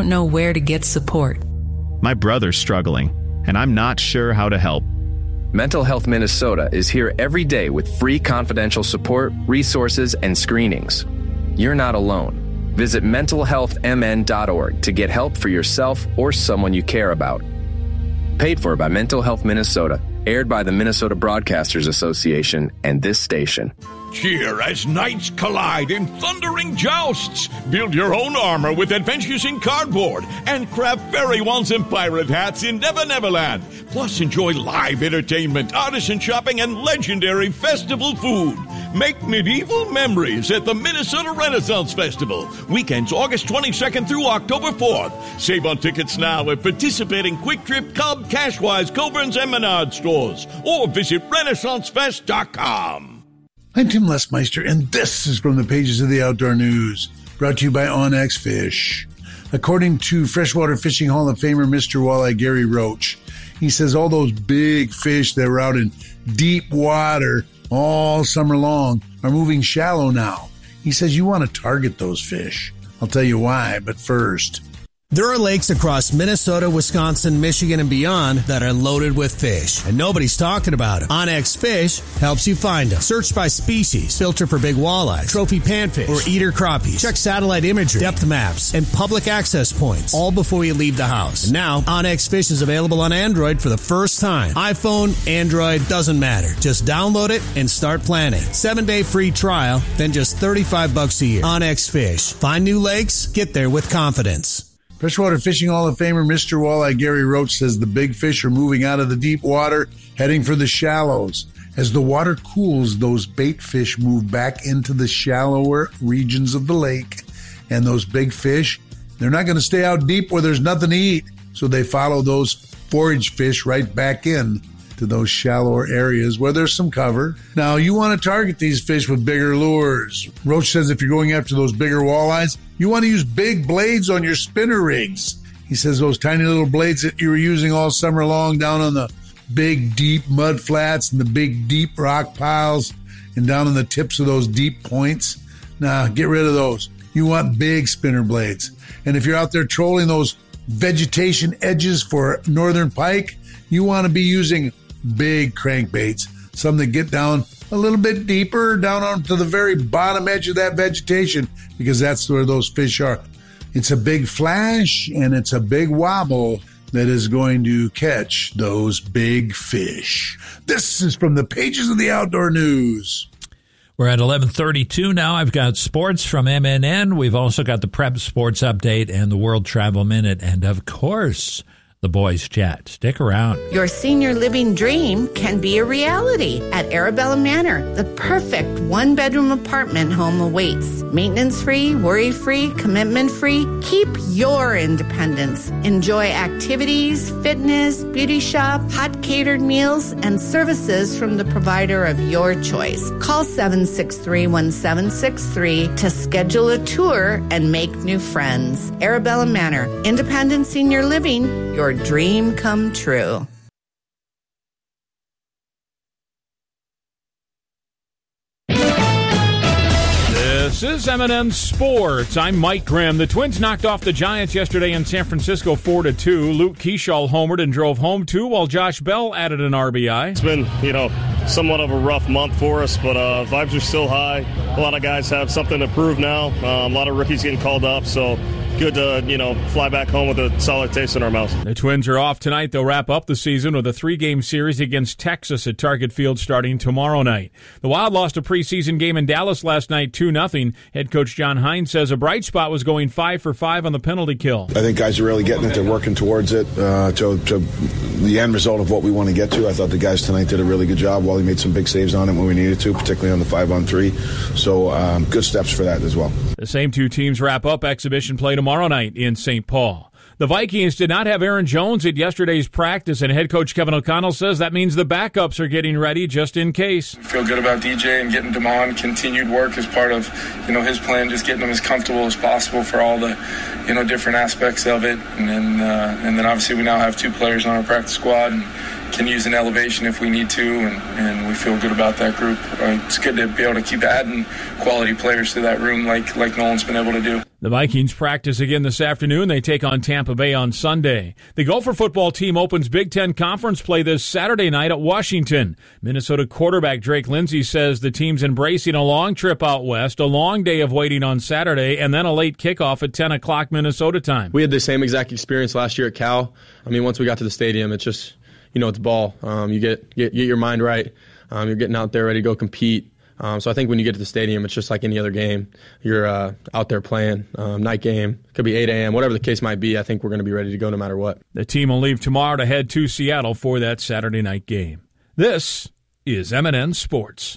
don't know where to get support. My brother's struggling, and I'm not sure how to help. Mental Health Minnesota is here every day with free confidential support, resources, and screenings. You're not alone. Visit mentalhealthmn.org to get help for yourself or someone you care about. Paid for by Mental Health Minnesota. Aired by the Minnesota Broadcasters Association and this station. Cheer as knights collide in thundering jousts. Build your own armor with Adventures in Cardboard and craft fairy wands and pirate hats in Never Neverland. Plus, enjoy live entertainment, artisan shopping, and legendary festival food. Make medieval memories at the Minnesota Renaissance Festival. Weekends August 22nd through October 4th. Save on tickets now at participating Quick Trip, Cub, Cashwise, Coburn's, and Menard stores. Or visit RenaissanceFest.com. I'm Tim Lesmeister, and this is from the pages of the Outdoor News, brought to you by OnX Fish. According to Freshwater Fishing Hall of Famer Mr. Walleye Gary Roach, he says all those big fish that were out in deep water all summer long are moving shallow now. He says you want to target those fish. I'll tell you why, but first. There are lakes across Minnesota, Wisconsin, Michigan, and beyond that are loaded with fish, and nobody's talking about it. OnX Fish helps you find them. Search by species, filter for big walleyes, trophy panfish, or eater crappies. Check satellite imagery, depth maps, and public access points, all before you leave the house. And now, OnX Fish is available on Android for the first time. iPhone, Android, doesn't matter. Just download it and start planning. 7-day free trial, then just $35 a year. OnX Fish. Find new lakes, get there with confidence. Freshwater Fishing Hall of Famer Mr. Walleye Gary Roach says the big fish are moving out of the deep water, heading for the shallows. As the water cools, those bait fish move back into the shallower regions of the lake. And those big fish, they're not going to stay out deep where there's nothing to eat. So they follow those forage fish right back in to those shallower areas where there's some cover. Now, you want to target these fish with bigger lures. Roach says if you're going after those bigger walleyes, you want to use big blades on your spinner rigs. He says those tiny little blades that you were using all summer long down on the big, deep mud flats and the big, deep rock piles and down on the tips of those deep points. Nah, get rid of those. You want big spinner blades. And if you're out there trolling those vegetation edges for northern pike, you want to be using big crankbaits, some that get down a little bit deeper, down onto the very bottom edge of that vegetation, because that's where those fish are. It's a big flash and it's a big wobble that is going to catch those big fish. This is from the pages of the Outdoor News. We're at 11:32 now. I've got sports from MNN. We've also got the Prep Sports Update and the World Travel Minute. And, of course, the Boys Chat. Stick around. Your senior living dream can be a reality at Arabella Manor. The perfect one-bedroom apartment home awaits. Maintenance-free, worry-free, commitment-free. Keep your independence. Enjoy activities, fitness, beauty shop, hot catered meals, and services from the provider of your choice. Call 763-1763 to schedule a tour and make new friends. Arabella Manor. Independent senior living. Your dream come true. This is M&M Sports. I'm Mike Grimm. The Twins knocked off the Giants yesterday in San Francisco 4-2. Luke Keeschall homered and drove home 2, while Josh Bell added an RBI. It's been, somewhat of a rough month for us, but vibes are still high. A lot of guys have something to prove now. A lot of rookies getting called up, so good to, fly back home with a solid taste in our mouths. The Twins are off tonight. They'll wrap up the season with a 3-game series against Texas at Target Field starting tomorrow night. The Wild lost a preseason game in Dallas last night 2-0. Head coach John Hines says a bright spot was going 5 for 5 on the penalty kill. I think guys are really getting it. They're working towards it, to the end result of what we want to get to. I thought the guys tonight did a really good job. Wally made some big saves on it when we needed to, particularly on the 5-on-3. So good steps for that as well. The same two teams wrap up exhibition play tomorrow night in St. Paul. The Vikings did not have Aaron Jones at yesterday's practice, and head coach Kevin O'Connell says that means the backups are getting ready just in case. Feel good about DJ and getting Damon continued work as part of, his plan, just getting him as comfortable as possible for all the, different aspects of it. And then obviously we now have 2 players on our practice squad and can use an elevation if we need to, and we feel good about that group. It's good to be able to keep adding quality players to that room like Nolan's been able to do. The Vikings practice again this afternoon. They take on Tampa Bay on Sunday. The Gopher football team opens Big Ten Conference play this Saturday night at Washington. Minnesota quarterback Drake Lindsey says the team's embracing a long trip out west, a long day of waiting on Saturday, and then a late kickoff at 10 o'clock Minnesota time. We had the same exact experience last year at Cal. I mean, once we got to the stadium, it's just, it's ball. You get your mind right. You're getting out there ready to go compete. So I think when you get to the stadium, it's just like any other game. You're out there playing, night game, could be 8 a.m., whatever the case might be. I think we're going to be ready to go no matter what. The team will leave tomorrow to head to Seattle for that Saturday night game. This is M&N Sports.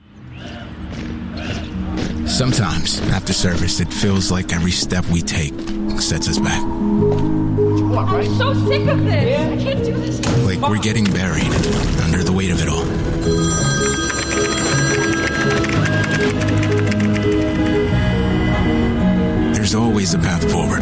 Sometimes, after service, it feels like every step we take sets us back. I'm so sick of this. I can't do this. Like we're getting buried under the weight of it all. There's always a path forward.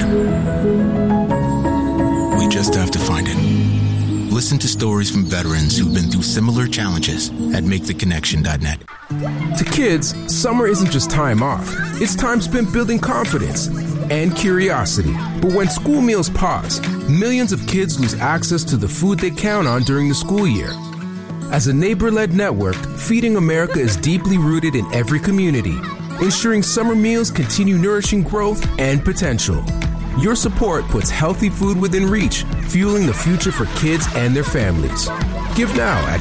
We just have to find it. Listen to stories from veterans who've been through similar challenges at MakeTheConnection.net. To kids, summer isn't just time off. It's time spent building confidence and curiosity. But when school meals pause, millions of kids lose access to the food they count on during the school year. As a neighbor-led network, Feeding America is deeply rooted in every community, ensuring summer meals continue nourishing growth and potential. Your support puts healthy food within reach, fueling the future for kids and their families. Give now at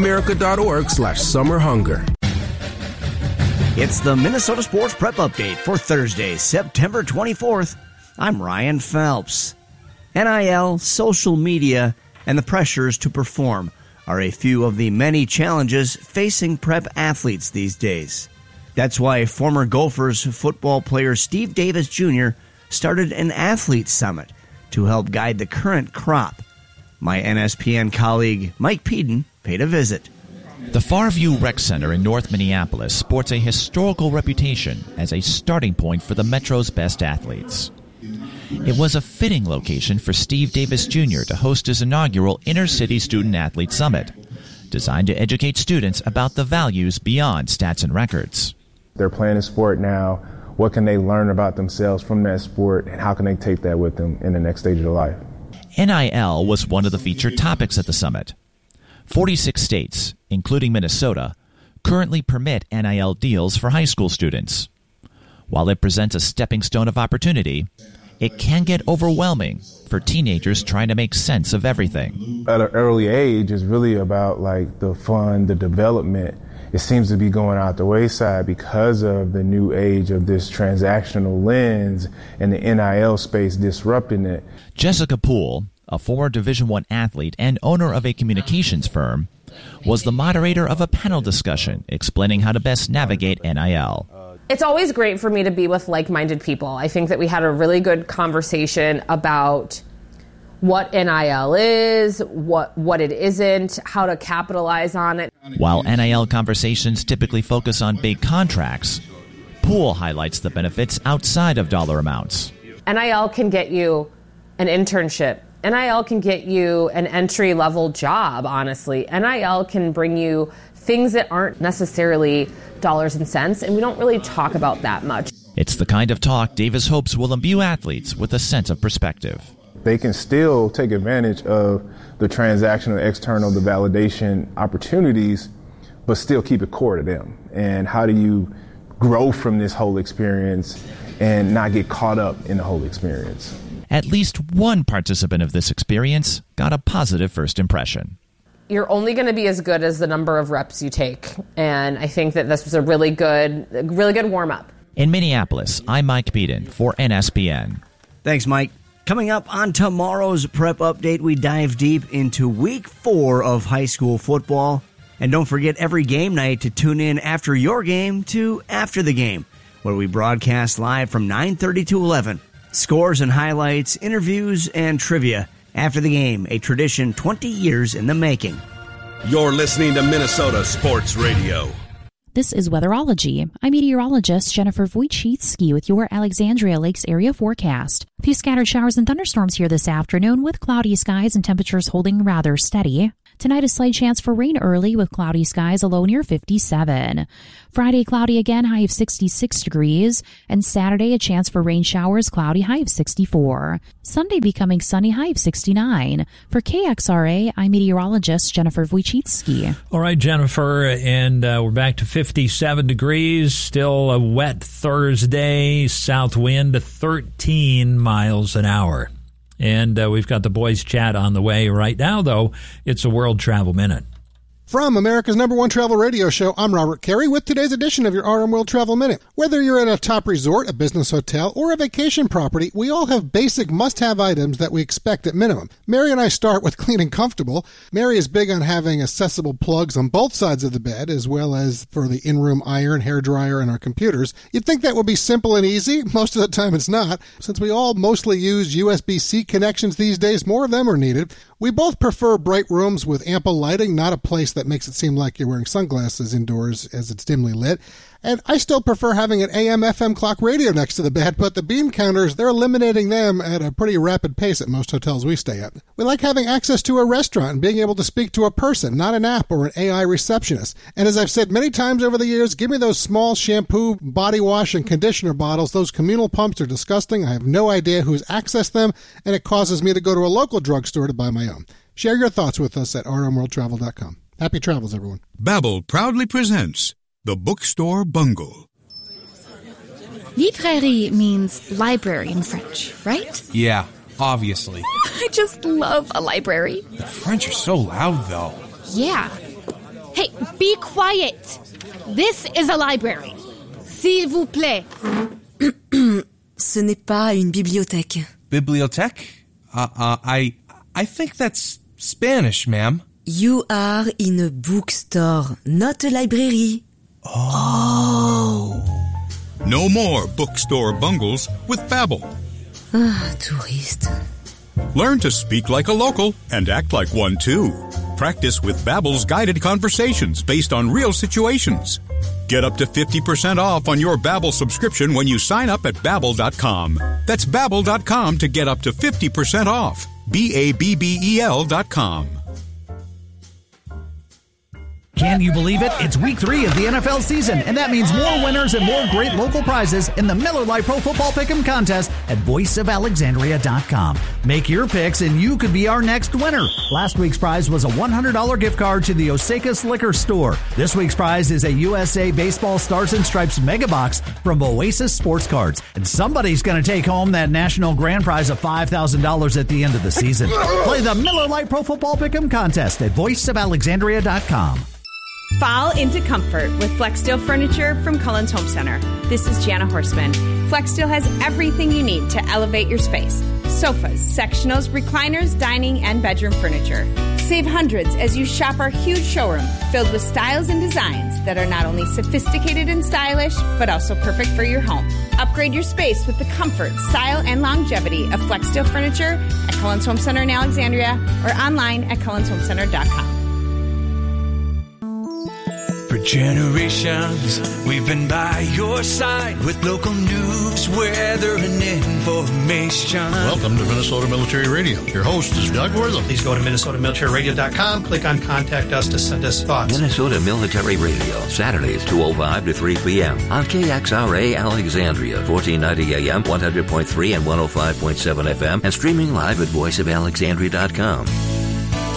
feedingamerica.org/summerhunger. It's the Minnesota Sports Prep Update for Thursday, September 24th. I'm Ryan Phelps. NIL, social media, and the pressures to perform are a few of the many challenges facing prep athletes these days. That's why former Gophers football player Steve Davis Jr. started an athlete summit to help guide the current crop. My NSPN colleague Mike Peden paid a visit. The Farview Rec Center in North Minneapolis sports a historical reputation as a starting point for the Metro's best athletes. It was a fitting location for Steve Davis Jr. to host his inaugural Inner-City Student-Athlete Summit, designed to educate students about the values beyond stats and records. They're playing a sport now. What can they learn about themselves from that sport, and how can they take that with them in the next stage of their life? NIL was one of the featured topics at the summit. 46 states, including Minnesota, currently permit NIL deals for high school students. While it presents a stepping stone of opportunity, it can get overwhelming for teenagers trying to make sense of everything. At an early age, it's really about like the fun, the development. It seems to be going out the wayside because of the new age of this transactional lens and the NIL space disrupting it. Jessica Poole, a former Division I athlete and owner of a communications firm, was the moderator of a panel discussion explaining how to best navigate NIL. It's always great for me to be with like-minded people. I think that we had a really good conversation about what NIL is, what it isn't, how to capitalize on it. While NIL conversations typically focus on big contracts, Poole highlights the benefits outside of dollar amounts. NIL can get you an internship. NIL can get you an entry-level job, honestly. NIL can bring you things that aren't necessarily dollars and cents, and we don't really talk about that much. It's the kind of talk Davis hopes will imbue athletes with a sense of perspective. They can still take advantage of the transactional, external, the validation opportunities, but still keep it core to them. And how do you grow from this whole experience and not get caught up in the whole experience? At least one participant of this experience got a positive first impression. You're only going to be as good as the number of reps you take. And I think that this was a really good warm-up. In Minneapolis, I'm Mike Peden for NSPN. Thanks, Mike. Coming up on tomorrow's Prep Update, we dive deep into Week 4 of high school football. And don't forget every game night to tune in after your game to After the Game, where we broadcast live from 9:30 to 11. Scores and highlights, interviews, and trivia. After the Game, a tradition 20 years in the making. You're listening to Minnesota Sports Radio. This is Weatherology. I'm meteorologist Jennifer Wojcicki with your Alexandria Lakes area forecast. A few scattered showers and thunderstorms here this afternoon with cloudy skies and temperatures holding rather steady. Tonight, a slight chance for rain early with cloudy skies, a low near 57. Friday, cloudy again, high of 66 degrees. And Saturday, a chance for rain showers, cloudy, high of 64. Sunday, becoming sunny, high of 69. For KXRA, I'm meteorologist Jennifer Wojcicki. All right, Jennifer, and we're back to 57 degrees. Still a wet Thursday. South wind 13 miles an hour. And we've got the boys' chat on the way right now, though. It's a World Travel Minute. From America's #1 travel radio show, I'm Robert Carey with today's edition of your RM World Travel Minute. Whether you're in a top resort, a business hotel, or a vacation property, we all have basic must-have items that we expect at minimum. Mary and I start with clean and comfortable. Mary is big on having accessible plugs on both sides of the bed, as well as for the in-room iron, hairdryer, and our computers. You'd think that would be simple and easy. Most of the time it's not. Since we all mostly use USB-C connections these days, more of them are needed. We both prefer bright rooms with ample lighting, not a place that makes it seem like you're wearing sunglasses indoors as it's dimly lit. And I still prefer having an AM/FM clock radio next to the bed, but the beam counters, they're eliminating them at a pretty rapid pace at most hotels we stay at. We like having access to a restaurant and being able to speak to a person, not an app or an AI receptionist. And as I've said many times over the years, give me those small shampoo, body wash, and conditioner bottles. Those communal pumps are disgusting. I have no idea who's accessed them, and it causes me to go to a local drugstore to buy my own. Share your thoughts with us at rmworldtravel.com. Happy travels, everyone. Babbel proudly presents The Bookstore Bungle. Librairie means library in French, right? Yeah, obviously. I just love a library. The French are so loud, though. Yeah. Hey, be quiet. This is a library. S'il vous plaît. Ce n'est pas une bibliothèque. Bibliothèque? I think that's Spanish, ma'am. You are in a bookstore, not a library. Oh. No more bookstore bungles with Babbel. Touriste. Learn to speak like a local and act like one too. Practice with Babbel's guided conversations based on real situations. Get up to 50% off on your Babbel subscription when you sign up at Babbel.com. That's Babbel.com to get up to 50% off. Babbel.com. Can you believe it? It's week 3 of the NFL season, and that means more winners and more great local prizes in the Miller Lite Pro Football Pick'em contest at voiceofalexandria.com. Make your picks, and you could be our next winner. Last week's prize was a $100 gift card to the Osakas Liquor Store. This week's prize is a USA Baseball Stars and Stripes Mega Box from Oasis Sports Cards. And somebody's going to take home that national grand prize of $5,000 at the end of the season. Play the Miller Lite Pro Football Pick'em contest at voiceofalexandria.com. Fall into comfort with Flexsteel Furniture from Cullens Home Center. This is Jana Horstman. Flexsteel has everything you need to elevate your space. Sofas, sectionals, recliners, dining, and bedroom furniture. Save hundreds as you shop our huge showroom filled with styles and designs that are not only sophisticated and stylish, but also perfect for your home. Upgrade your space with the comfort, style, and longevity of Flexsteel Furniture at Cullens Home Center in Alexandria or online at CullensHomeCenter.com. For generations, we've been by your side with local news, weather, and information. Welcome to Minnesota Military Radio. Your host is Doug Wortham. Please go to MinnesotaMilitaryRadio.com, click on Contact Us to send us thoughts. Minnesota Military Radio, Saturdays 2:05 to 3 p.m. on KXRA Alexandria, 1490 AM, 100.3 and 105.7 FM, and streaming live at voiceofalexandria.com.